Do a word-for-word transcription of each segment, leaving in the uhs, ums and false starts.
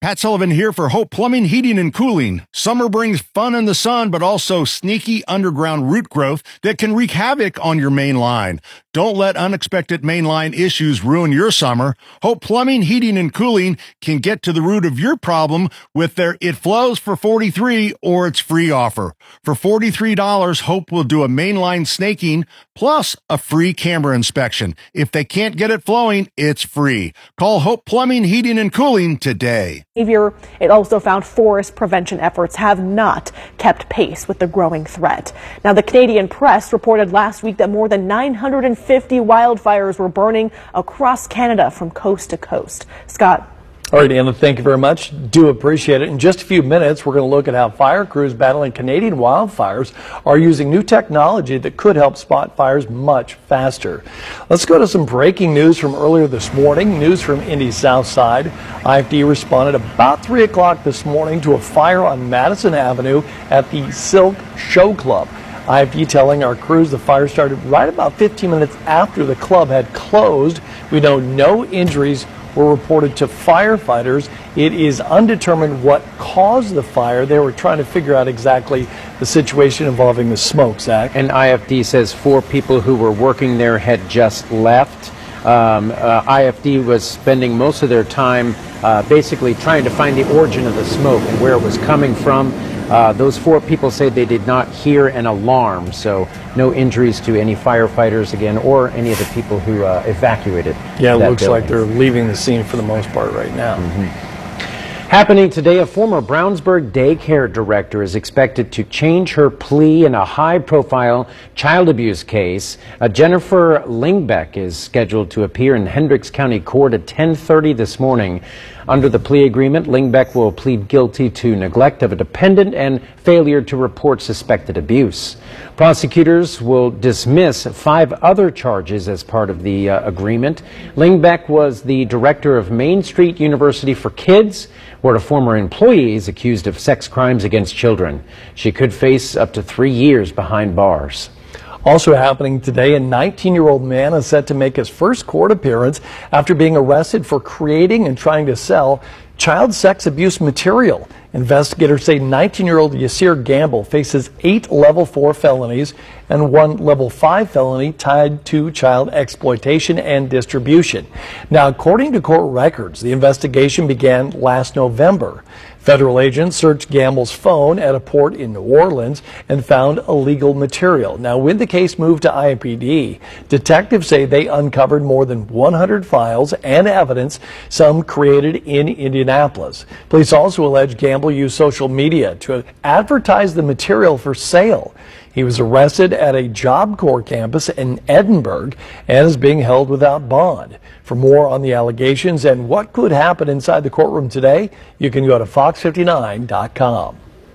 Pat Sullivan here for Hope Plumbing, Heating, and Cooling. Summer brings fun in the sun, but also sneaky underground root growth that can wreak havoc on your main line. Don't let unexpected mainline issues ruin your summer. Hope Plumbing, Heating, and Cooling can get to the root of your problem with their It Flows for forty-three dollars or its free offer. For forty-three dollars, Hope will do a mainline snaking plus a free camera inspection. If they can't get it flowing, it's free. Call Hope Plumbing, Heating, and Cooling today. It also found forest prevention efforts have not kept pace with the growing threat. Now, the Canadian Press reported last week that more than nine hundred fifty wildfires were burning across Canada from coast to coast. Scott. All right, Anna, thank you very much. Do appreciate it. In just a few minutes, we're going to look at how fire crews battling Canadian wildfires are using new technology that could help spot fires much faster. Let's go to some breaking news from earlier this morning. News from Indy's South Side. I F D responded about three o'clock this morning to a fire on Madison Avenue at the Silk Show Club. I F D telling our crews the fire started right about fifteen minutes after the club had closed. We know no injuries were reported to firefighters. It is undetermined what caused the fire. They were trying to figure out exactly the situation involving the smoke, Zach. And I F D says four people who were working there had just left. Um, uh, I F D was spending most of their time uh, basically trying to find the origin of the smoke and where it was coming from. Uh, those four people say they did not hear an alarm, so no injuries to any firefighters again or any of the people who uh, evacuated. Yeah, it that looks building. like they're leaving the scene for the most part right now. Mm-hmm. Happening today, a former Brownsburg daycare director is expected to change her plea in a high-profile child abuse case. Uh, Jennifer Lingbeck is scheduled to appear in Hendricks County Court at ten thirty this morning. Under the plea agreement, Lingbeck will plead guilty to neglect of a dependent and failure to report suspected abuse. Prosecutors will dismiss five other charges as part of the uh, agreement. Lingbeck was the director of Main Street University for Kids, where a former employee is accused of sex crimes against children. She could face up to three years behind bars. Also happening today, a nineteen-year-old man is set to make his first court appearance after being arrested for creating and trying to sell child sex abuse material. Investigators say nineteen-year-old Yasir Gamble faces eight level four felonies and one level five felony tied to child exploitation and distribution. Now, according to court records, the investigation began last November. Federal agents searched Gamble's phone at a port in New Orleans and found illegal material. Now, when the case moved to I M P D, detectives say they uncovered more than one hundred files and evidence, some created in Indianapolis. Police also allege Gamble used social media to advertise the material for sale. He was arrested at a Job Corps campus in Edinburgh and is being held without bond. For more on the allegations and what could happen inside the courtroom today, you can go to fox fifty-nine dot com.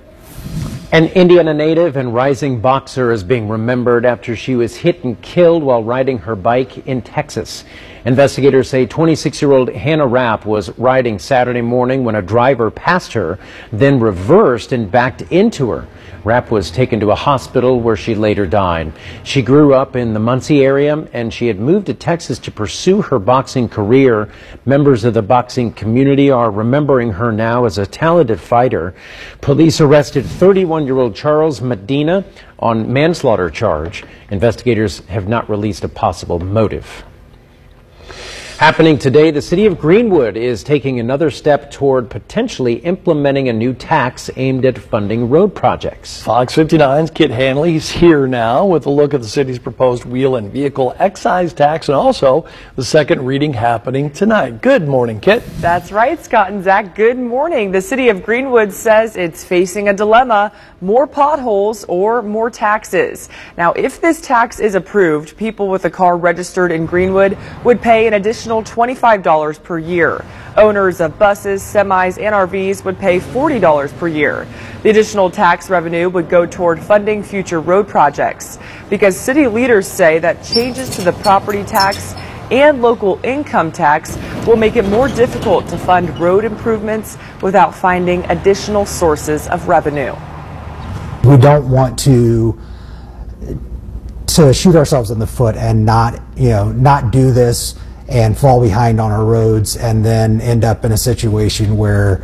An Indiana native and rising boxer is being remembered after she was hit and killed while riding her bike in Texas. Investigators say twenty-six-year-old Hannah Rapp was riding Saturday morning when a driver passed her, then reversed and backed into her. Rapp was taken to a hospital where she later died. She grew up in the Muncie area and she had moved to Texas to pursue her boxing career. Members of the boxing community are remembering her now as a talented fighter. Police arrested thirty-one-year-old Charles Medina on manslaughter charge. Investigators have not released a possible motive. Happening today, the city of Greenwood is taking another step toward potentially implementing a new tax aimed at funding road projects. Fox fifty-nine's Kit Hanley is here now with a look at the city's proposed wheel and vehicle excise tax and also the second reading happening tonight. Good morning, Kit. That's right, Scott and Zach. Good morning. The city of Greenwood says it's facing a dilemma: more potholes or more taxes. Now, if this tax is approved, people with a car registered in Greenwood would pay an additional twenty-five dollars per year. Owners of buses, semis, and R Vs would pay forty dollars per year. The additional tax revenue would go toward funding future road projects, because city leaders say that changes to the property tax and local income tax will make it more difficult to fund road improvements without finding additional sources of revenue. We don't want to to shoot ourselves in the foot and not, you know, not do this and fall behind on our roads and then end up in a situation where